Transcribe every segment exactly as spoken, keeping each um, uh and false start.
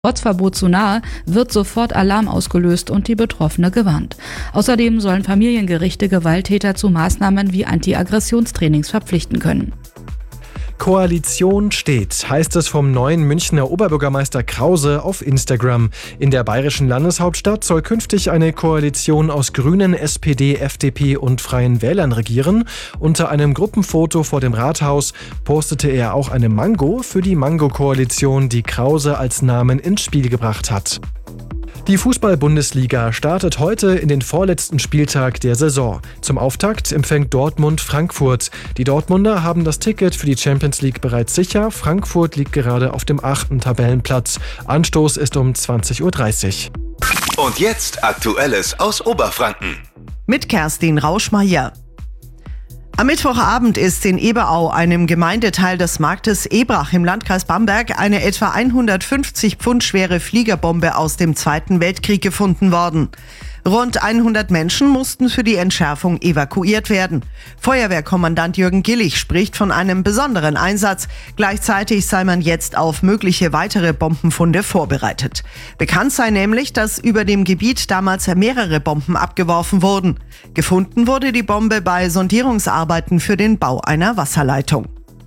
Ortsverbot zu nahe, wird sofort Alarm ausgelöst und die Betroffene gewarnt. Außerdem sollen Familiengerichte Gewalttäter zu Maßnahmen wie Anti-Aggressionstrainings verpflichten können. Koalition steht, heißt es vom neuen Münchner Oberbürgermeister Krause auf Instagram. In der bayerischen Landeshauptstadt soll künftig eine Koalition aus Grünen, S P D, F D P und Freien Wählern regieren. Unter einem Gruppenfoto vor dem Rathaus postete er auch eine Mango für die Mango-Koalition, die Krause als Namen ins Spiel gebracht hat. Die Fußball-Bundesliga startet heute in den vorletzten Spieltag der Saison. Zum Auftakt empfängt Dortmund Frankfurt. Die Dortmunder haben das Ticket für die Champions League bereits sicher. Frankfurt liegt gerade auf dem achten Tabellenplatz. Anstoß ist um zwanzig Uhr dreißig. Und jetzt Aktuelles aus Oberfranken. Mit Kerstin Rauschmeier. Am Mittwochabend ist in Eberau, einem Gemeindeteil des Marktes Ebrach im Landkreis Bamberg, eine etwa hundertfünfzig Pfund schwere Fliegerbombe aus dem Zweiten Weltkrieg gefunden worden. Rund hundert Menschen mussten für die Entschärfung evakuiert werden. Feuerwehrkommandant Jürgen Gillich spricht von einem besonderen Einsatz. Gleichzeitig sei man jetzt auf mögliche weitere Bombenfunde vorbereitet. Bekannt sei nämlich, dass über dem Gebiet damals mehrere Bomben abgeworfen wurden. Gefunden wurde die Bombe bei Sondierungsarbeiten für den Bau einer Wasserleitung.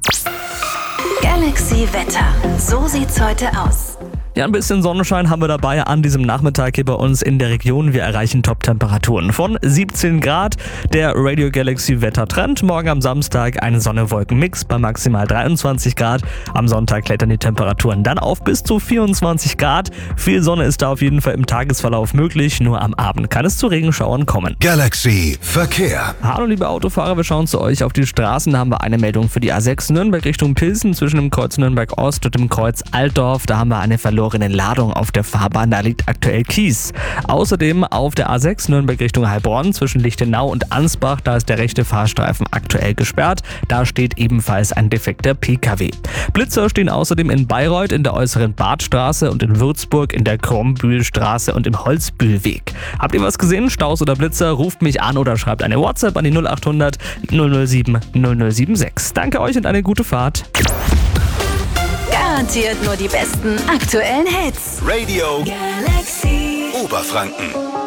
Galaxy Wetter. So sieht's heute aus. Ja, ein bisschen Sonnenschein haben wir dabei an diesem Nachmittag hier bei uns in der Region. Wir erreichen Top-Temperaturen von siebzehn Grad. Der Radio Galaxy Wettertrend. Morgen am Samstag ein Sonne-Wolken-Mix bei maximal dreiundzwanzig Grad. Am Sonntag klettern die Temperaturen dann auf bis zu vierundzwanzig Grad. Viel Sonne ist da auf jeden Fall im Tagesverlauf möglich. Nur am Abend kann es zu Regenschauern kommen. Galaxy Verkehr. Hallo liebe Autofahrer, wir schauen zu euch auf die Straßen. Da haben wir eine Meldung für die A sechs Nürnberg Richtung Pilsen zwischen dem Kreuz Nürnberg Ost und dem Kreuz Altdorf. Da haben wir eine verlorene Ladung auf der Fahrbahn, da liegt aktuell Kies. Außerdem auf der A sechs Nürnberg Richtung Heilbronn zwischen Lichtenau und Ansbach, da ist der rechte Fahrstreifen aktuell gesperrt. Da steht ebenfalls ein defekter P K W. Blitzer stehen außerdem in Bayreuth in der äußeren Badstraße und in Würzburg in der Krombühlstraße und im Holzbühlweg. Habt ihr was gesehen? Staus oder Blitzer? Ruft mich an oder schreibt eine WhatsApp an die null acht hundert null null sieben null null sieben sechs. Danke euch und eine gute Fahrt. Garantiert nur die besten aktuellen Hits. Radio Galaxy Oberfranken.